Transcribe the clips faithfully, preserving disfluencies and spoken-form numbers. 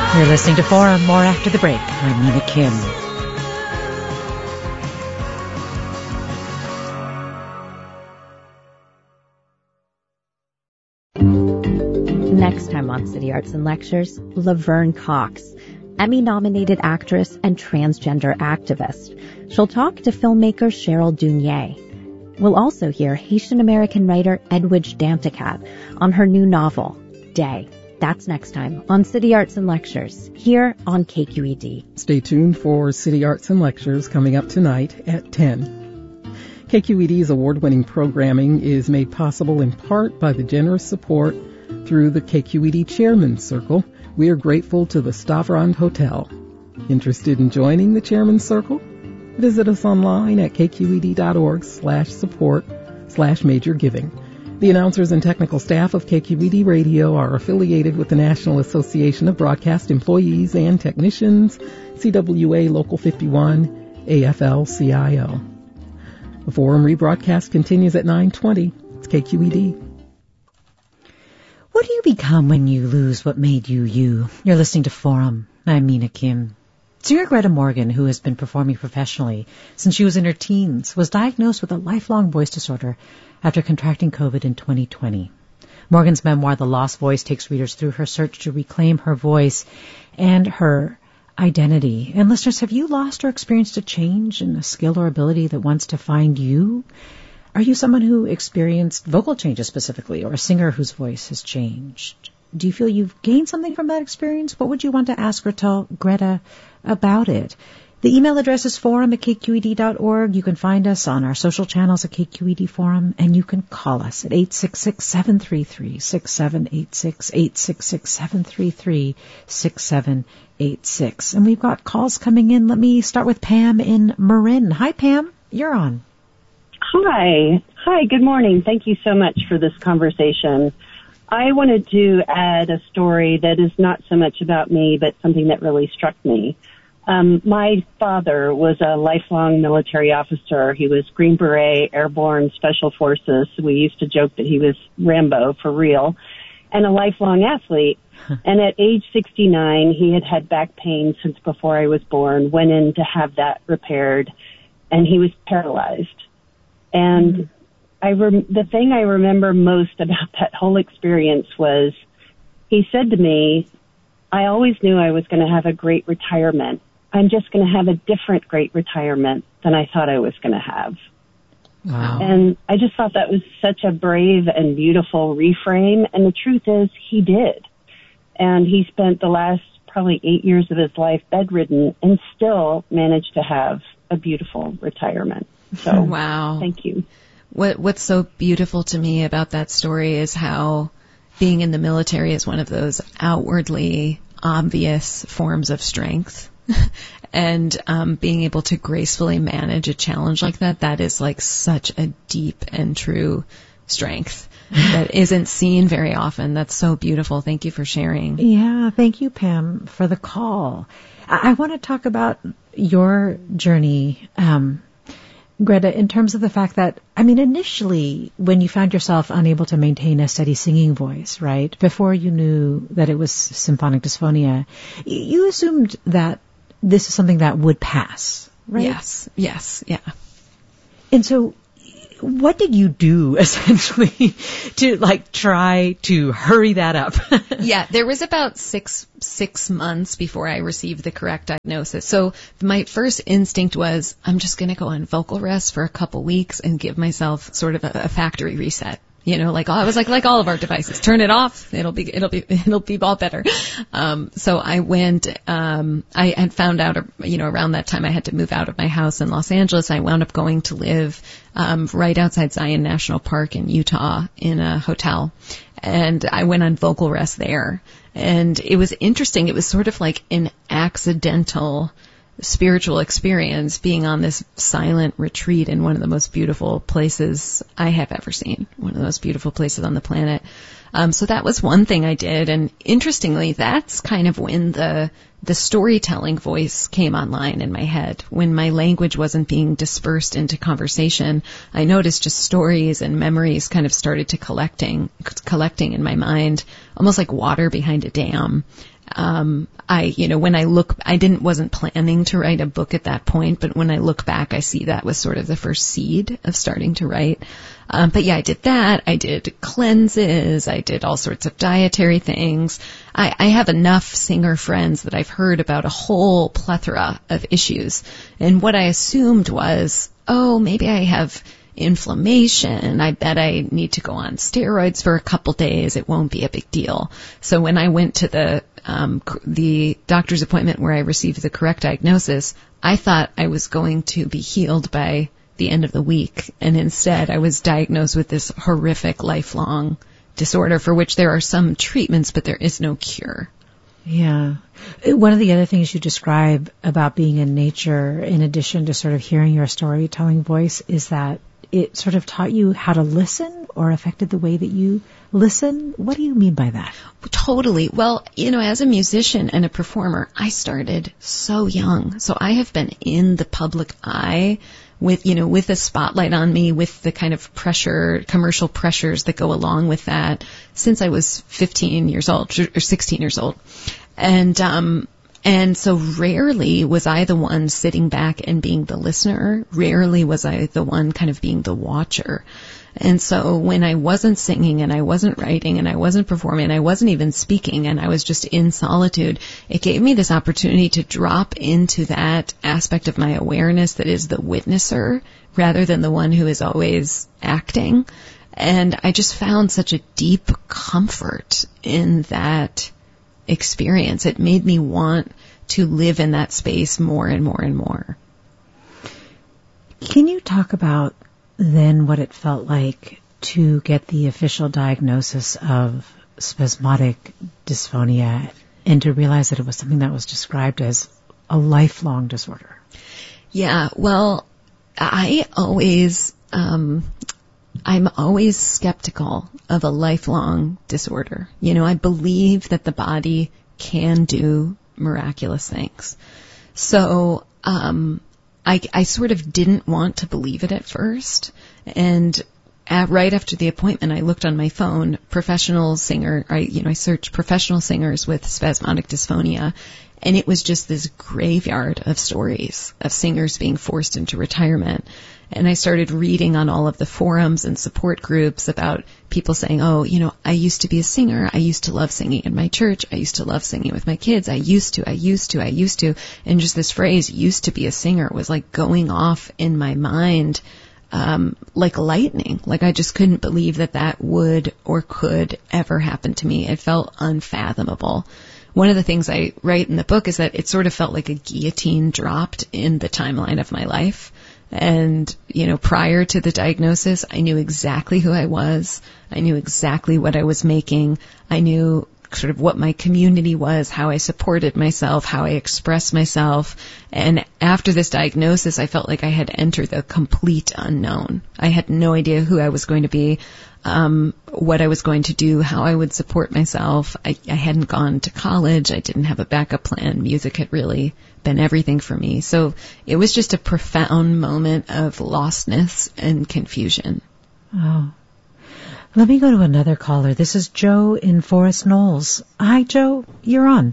You're listening to Forum. More after the break. I'm Nina Kim. Next time on City Arts and Lectures, Laverne Cox, Emmy-nominated actress and transgender activist. She'll talk to filmmaker Cheryl Dunye. We'll also hear Haitian-American writer Edwidge Danticat on her new novel, Day. That's next time on City Arts and Lectures, here on K Q E D. Stay tuned for City Arts and Lectures coming up tonight at ten. K Q E D's award-winning programming is made possible in part by the generous support through the K Q E D Chairman's Circle. We are grateful to the Stavrand Hotel. Interested in joining the Chairman's Circle? Visit us online at kqed.org slash support slash major giving. The announcers and technical staff of K Q E D Radio are affiliated with the National Association of Broadcast Employees and Technicians, C W A Local fifty-one, A F L C I O. The Forum rebroadcast continues at nine twenty. It's K Q E D. What do you become when you lose what made you you? You're listening to Forum. I'm Nina Kim. Singer Greta Morgan, who has been performing professionally since she was in her teens, was diagnosed with a lifelong voice disorder after contracting COVID in twenty twenty. Morgan's memoir, The Lost Voice, takes readers through her search to reclaim her voice and her identity. And listeners, have you lost or experienced a change in a skill or ability that wants to find you? Are you someone who experienced vocal changes specifically, or a singer whose voice has changed? Do you feel you've gained something from that experience? What would you want to ask or tell Greta about it? The email address is forum at k q e d dot org. You can find us on our social channels at K Q E D Forum, and you can call us at eight six six, seven three three, six seven eight six, eight six six, seven three three, six seven eight six. And we've got calls coming in. Let me start with Pam in Marin. Hi, Pam. You're on. Hi. Hi, good morning. Thank you so much for this conversation. I wanted to add a story that is not so much about me, but something that really struck me. Um, my father was a lifelong military officer. He was Green Beret, Airborne Special Forces. We used to joke that he was Rambo for real, and a lifelong athlete. And at age sixty-nine, he had had back pain since before I was born, went in to have that repaired, and he was paralyzed. And mm-hmm. I rem- the thing I remember most about that whole experience was he said to me, I always knew I was going to have a great retirement. I'm just going to have a different great retirement than I thought I was going to have. Wow. And I just thought that was such a brave and beautiful reframe. And the truth is, he did. And he spent the last probably eight years of his life bedridden and still managed to have a beautiful retirement. So, wow. Thank you. What What's so beautiful to me about that story is how being in the military is one of those outwardly obvious forms of strength. And um, being able to gracefully manage a challenge like that, that is like such a deep and true strength that isn't seen very often. That's so beautiful. Thank you for sharing. Yeah, thank you, Pam, for the call. I, I want to talk about your journey, um, Greta, in terms of the fact that, I mean, initially, when you found yourself unable to maintain a steady singing voice, right, before you knew that it was symphonic dysphonia, you assumed that this is something that would pass, right? Yes, yes, yeah. And so what did you do, essentially, to, like, try to hurry that up? Yeah, there was about six six months before I received the correct diagnosis. So my first instinct was, I'm just going to go on vocal rest for a couple weeks and give myself sort of a, a factory reset. You know, like I was like, like all of our devices, turn it off. It'll be, it'll be, it'll be all better. Um, so I went, um, I had found out, you know, around that time I had to move out of my house in Los Angeles. I wound up going to live, um, right outside Zion National Park in Utah in a hotel. And I went on vocal rest there. And it was interesting. It was sort of like an accidental spiritual experience being on this silent retreat in one of the most beautiful places I have ever seen, one of the most beautiful places on the planet. Um, so that was one thing I did. And interestingly, that's kind of when the the storytelling voice came online in my head. When my language wasn't being dispersed into conversation, I noticed just stories and memories kind of started to collecting, collecting in my mind, almost like water behind a dam. Um, I, you know, when I look, I didn't, wasn't planning to write a book at that point, but when I look back, I see that was sort of the first seed of starting to write. Um, but yeah, I did that. I did cleanses. I did all sorts of dietary things. I, I have enough singer friends that I've heard about a whole plethora of issues. And what I assumed was, oh, maybe I have inflammation. I bet I need to go on steroids for a couple days. It won't be a big deal. So when I went to the um, the doctor's appointment where I received the correct diagnosis, I thought I was going to be healed by the end of the week, and instead I was diagnosed with this horrific lifelong disorder for which there are some treatments, but there is no cure. Yeah. One of the other things you describe about being in nature, in addition to sort of hearing your storytelling voice, is that it sort of taught you how to listen or affected the way that you listen. What do you mean by that? Totally. Well, you know, as a musician and a performer, I started so young. So I have been in the public eye with, you know, with a spotlight on me, with the kind of pressure, commercial pressures that go along with that since I was fifteen years old or sixteen years old. And, um, and so rarely was I the one sitting back and being the listener. Rarely was I the one kind of being the watcher. And so when I wasn't singing and I wasn't writing and I wasn't performing and I wasn't even speaking and I was just in solitude, it gave me this opportunity to drop into that aspect of my awareness that is the witnesser rather than the one who is always acting. And I just found such a deep comfort in that experience. It made me want to live in that space more and more and more. Can you talk about then what it felt like to get the official diagnosis of spasmodic dysphonia and to realize that it was something that was described as a lifelong disorder? Yeah, well, I always, um, I'm always skeptical of a lifelong disorder. You know, I believe that the body can do miraculous things. So, um, I, I sort of didn't want to believe it at first. And at, right after the appointment, I looked on my phone, professional singer, I, you know, I searched professional singers with spasmodic dysphonia. And it was just this graveyard of stories of singers being forced into retirement. And I started reading on all of the forums and support groups about people saying, oh, you know, I used to be a singer. I used to love singing in my church. I used to love singing with my kids. I used to, I used to, I used to. And just this phrase, used to be a singer, was like going off in my mind um, like lightning. Like I just couldn't believe that that would or could ever happen to me. It felt unfathomable. One of the things I write in the book is that it sort of felt like a guillotine dropped in the timeline of my life. And, you know, prior to the diagnosis, I knew exactly who I was. I knew exactly what I was making. I knew sort of what my community was, how I supported myself, how I expressed myself. And after this diagnosis, I felt like I had entered the complete unknown. I had no idea who I was going to be, um, what I was going to do, how I would support myself. I, I hadn't gone to college. I didn't have a backup plan. Music had really been everything for me. So it was just a profound moment of lostness and confusion. Oh. Let me go to another caller. This is Joe in Forest Knolls. Hi, Joe. You're on.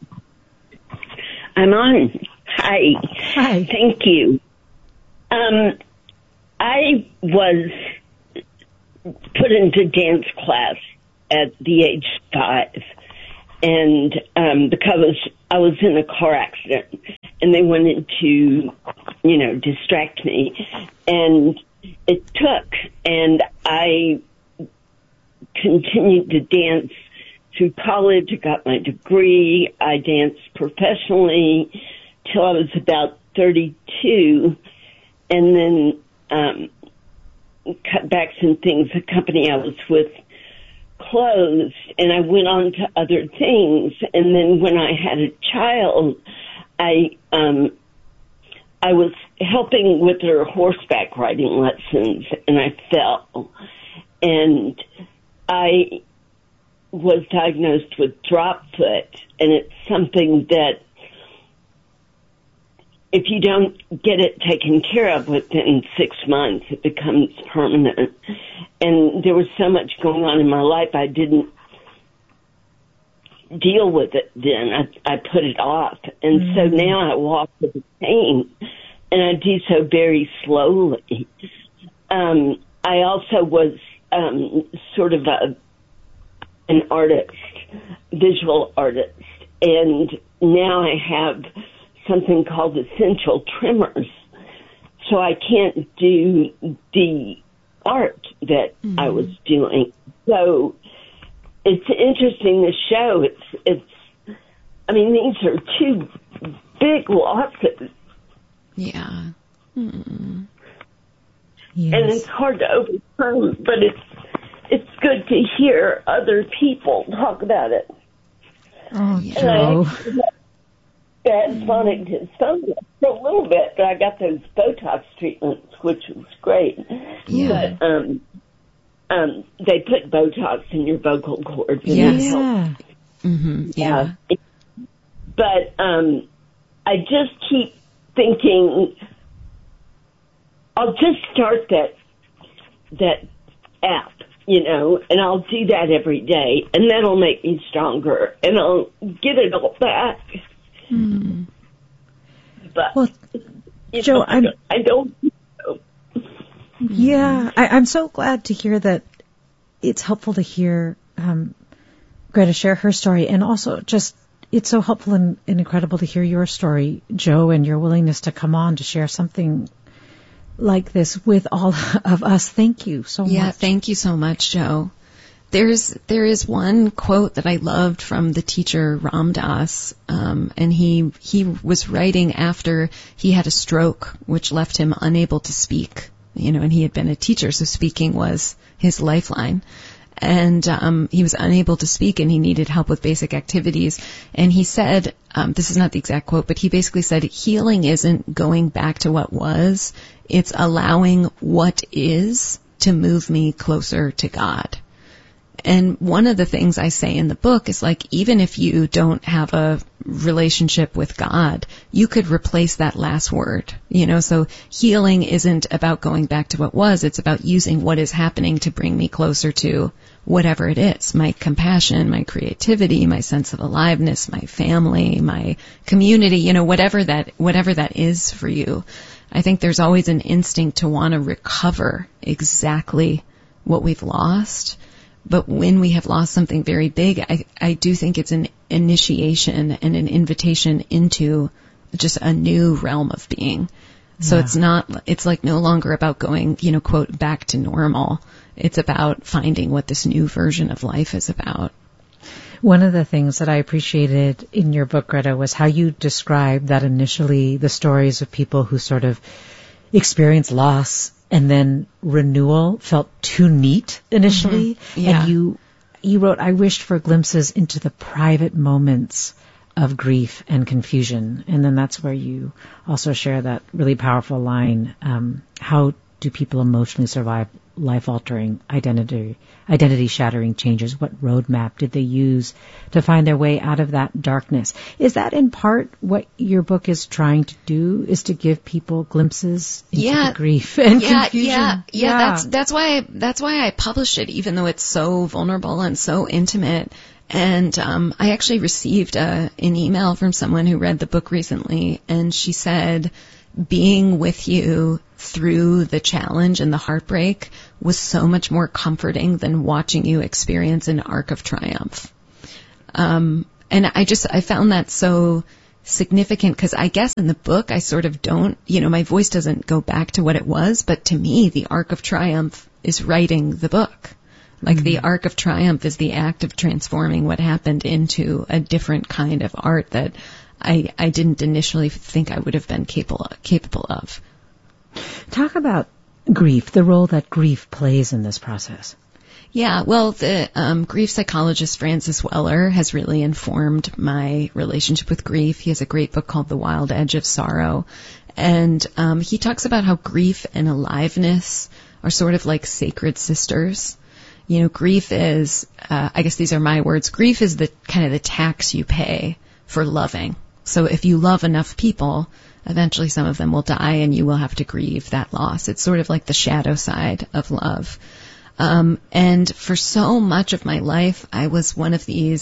I'm on. Hi. Hi. Thank you. Um, I was put into dance class at the age five, and um, because I was in a car accident, and they wanted to, you know, distract me, and it took, and I continued to dance through college. I got my degree. I danced professionally till I was about thirty-two, and then um, cutbacks and things. The company I was with closed, and I went on to other things. And then when I had a child, I um, I was helping with her horseback riding lessons, and I fell, and I was diagnosed with drop foot, and it's something that if you don't get it taken care of within six months, it becomes permanent. And there was so much going on in my life, I didn't deal with it then. I, I put it off. And mm-hmm. so now I walk with the pain, and I do so very slowly. Um, I also was um, sort of a an artist, visual artist, and now I have something called essential tremors, so I can't do the art that mm-hmm. I was doing. So it's interesting, the show. It's, it's, I mean, these are two big losses. Yeah. Mm. Yes. And it's hard to overcome, but it's, it's good to hear other people talk about it. Oh, and Joe. I had sonic dystonia for a little bit, but I got those Botox treatments, which was great. Yeah. But, um, um, they put Botox in your vocal cords. Yes. Yeah. Mm-hmm. Yeah. yeah. But, um, I just keep thinking, I'll just start that, that app, you know, and I'll do that every day, and that'll make me stronger, and I'll get it all back. Mm. But, well, Joe, know, I'm, I don't know. Yeah, I, I'm so glad to hear that it's helpful to hear um, Greta share her story, and also just it's so helpful and, and incredible to hear your story, Joe, and your willingness to come on to share something like this with all of us. Thank you so yeah, much. Yeah, thank you so much, Joe. There's there is one quote that I loved from the teacher Ram Dass, um, and he he was writing after he had a stroke, which left him unable to speak. You know, and he had been a teacher, so speaking was his lifeline. And um, he was unable to speak, and he needed help with basic activities. And he said, um, this is not the exact quote, but he basically said, healing isn't going back to what was, it's allowing what is to move me closer to God. And one of the things I say in the book is, like, even if you don't have a relationship with God, you could replace that last word, you know, so healing isn't about going back to what was, it's about using what is happening to bring me closer to whatever it is, my compassion, my creativity, my sense of aliveness, my family, my community, you know, whatever that, whatever that is for you. I think there's always an instinct to want to recover exactly what we've lost. But when we have lost something very big, I, I do think it's an initiation and an invitation into just a new realm of being. So yeah. it's not, it's like no longer about going, you know, quote, back to normal. It's about finding what this new version of life is about. One of the things that I appreciated in your book, Greta, was how you described that initially the stories of people who sort of experience loss and then renewal felt too neat initially. Mm-hmm. Yeah. And you, you wrote, I wished for glimpses into the private moments of grief and confusion. And then that's where you also share that really powerful line, um, how do people emotionally survive life-altering, identity, identity-shattering changes? What roadmap did they use to find their way out of that darkness? Is that in part what your book is trying to do, is to give people glimpses into yeah. the grief and yeah, confusion? Yeah, yeah, yeah. That's that's why I, that's why I published it, even though it's so vulnerable and so intimate. And um, I actually received a, an email from someone who read the book recently, and she said, being with you through the challenge and the heartbreak was so much more comforting than watching you experience an arc of triumph. Um, and I just, I found that so significant, because I guess in the book I sort of don't, you know, my voice doesn't go back to what it was, but to me the arc of triumph is writing the book. Like mm-hmm. the arc of triumph is the act of transforming what happened into a different kind of art that I, I didn't initially think I would have been capable capable of. Talk about grief, the role that grief plays in this process. Yeah, well, the um, grief psychologist Francis Weller has really informed my relationship with grief. He has a great book called The Wild Edge of Sorrow. And um, he talks about how grief and aliveness are sort of like sacred sisters. You know, grief is, uh, I guess these are my words, grief is the kind of the tax you pay for loving. So if you love enough people, eventually some of them will die and you will have to grieve that loss. It's sort of like the shadow side of love. Um, and for so much of my life, I was one of these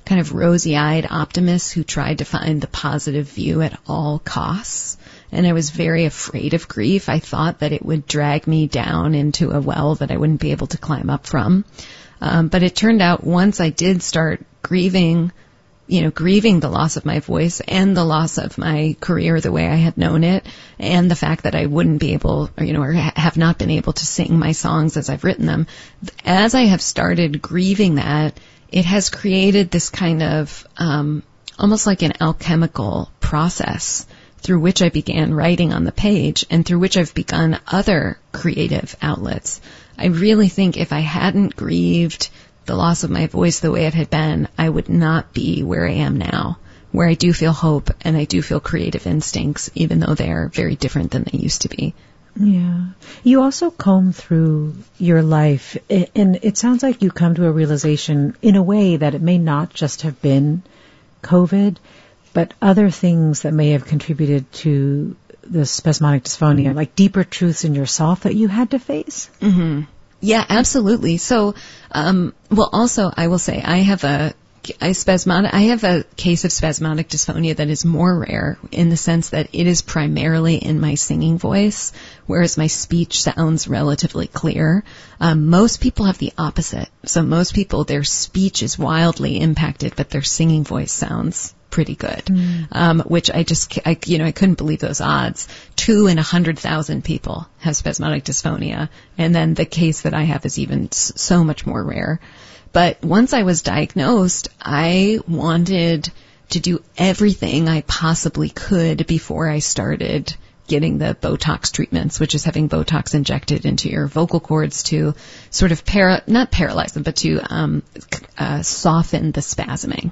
kind of rosy-eyed optimist who tried to find the positive view at all costs. And I was very afraid of grief. I thought that it would drag me down into a well that I wouldn't be able to climb up from. Um, but it turned out once I did start grieving, you know, grieving the loss of my voice and the loss of my career the way I had known it, and the fact that I wouldn't be able, or, you know, or ha- have not been able to sing my songs as I've written them. As I have started grieving that, it has created this kind of, um, almost like an alchemical process through which I began writing on the page and through which I've begun other creative outlets. I really think if I hadn't grieved the loss of my voice the way it had been, I would not be where I am now, where I do feel hope and I do feel creative instincts, even though they are very different than they used to be. Yeah. You also comb through your life, and it sounds like you come to a realization in a way that it may not just have been COVID, but other things that may have contributed to the spasmodic dysphonia, like deeper truths in yourself that you had to face? Mm-hmm. Yeah, absolutely. So, um, well, also, I will say I have a, I spasmodic, I have a case of spasmodic dysphonia that is more rare in the sense that it is primarily in my singing voice, whereas my speech sounds relatively clear. Um, most people have the opposite. So most people, their speech is wildly impacted, but their singing voice sounds pretty good. Mm. Um, which I just, I, you know, I couldn't believe those odds. Two in a hundred thousand people have spasmodic dysphonia. And then the case that I have is even so much more rare. But once I was diagnosed, I wanted to do everything I possibly could before I started getting the Botox treatments, which is having Botox injected into your vocal cords to sort of para, not paralyze them, but to um, uh, soften the spasming.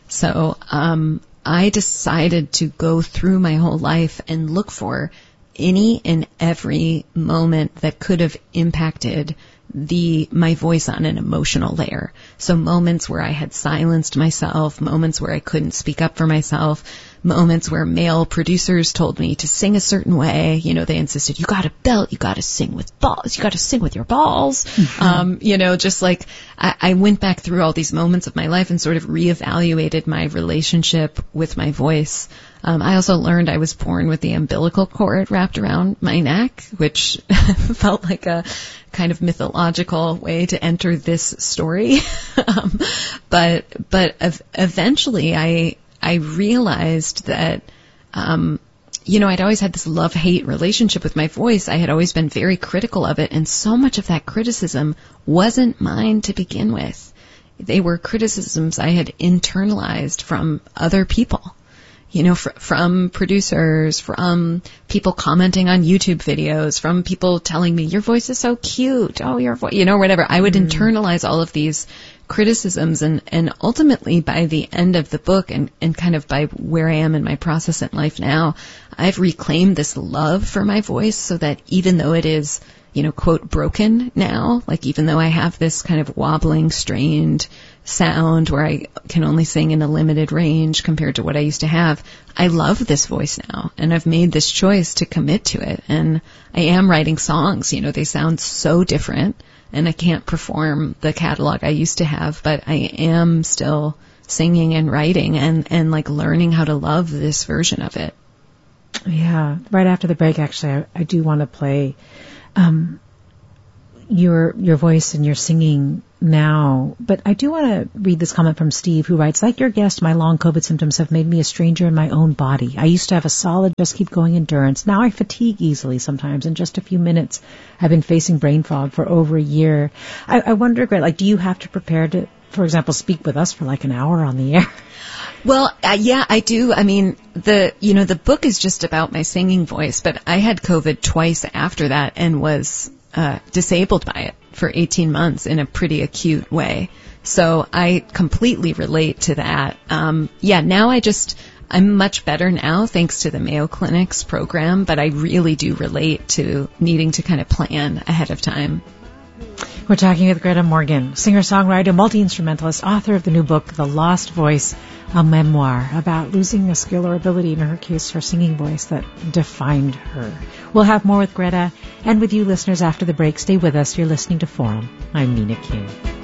So um, I decided to go through my whole life and look for any and every moment that could have impacted the my voice on an emotional layer. So moments where I had silenced myself, moments where I couldn't speak up for myself, moments where male producers told me to sing a certain way. You know, they insisted, you got to belt, you got to sing with balls, you got to sing with your balls. Mm-hmm. Um, you know, just like I, I went back through all these moments of my life and sort of reevaluated my relationship with my voice. Um, I also learned I was born with the umbilical cord wrapped around my neck, which felt like a kind of mythological way to enter this story. um, but but ev- eventually I I realized that, um, you know, I'd always had this love-hate relationship with my voice. I had always been very critical of it, and so much of that criticism wasn't mine to begin with. They were criticisms I had internalized from other people. You know, fr- from producers, from people commenting on YouTube videos, from people telling me, your voice is so cute, oh, your voice, you know, whatever. I would mm. internalize all of these criticisms, and, and ultimately by the end of the book and, and kind of by where I am in my process in life now, I've reclaimed this love for my voice so that even though it is, you know, quote, broken now, like even though I have this kind of wobbling, strained sound where I can only sing in a limited range compared to what I used to have, I love this voice now, and I've made this choice to commit to it, and I am writing songs. You know, they sound so different, and I can't perform the catalog I used to have, but I am still singing and writing and, and like learning how to love this version of it. Yeah. Right after the break, actually, I, I do want to play um, your your voice and your singing now. But I do want to read this comment from Steve, who writes, like your guest, my long COVID symptoms have made me a stranger in my own body. I used to have a solid, just keep going endurance. Now I fatigue easily sometimes. In just a few minutes, I've been facing brain fog for over a year. I, I wonder, Greg, like, do you have to prepare to, for example, speak with us for like an hour on the air? Well, uh, yeah, I do. I mean, the, you know, the book is just about my singing voice, but I had COVID twice after that and was uh, disabled by it for eighteen months in a pretty acute way. So I completely relate to that. Um, yeah, now I just, I'm much better now thanks to the Mayo Clinic's program, but I really do relate to needing to kind of plan ahead of time. We're talking with Greta Morgan, singer-songwriter, multi-instrumentalist, author of the new book, The Lost Voice, a memoir about losing a skill or ability, in her case, her singing voice, that defined her. We'll have more with Greta and with you listeners after the break. Stay with us. You're listening to Forum. I'm Mina Kim.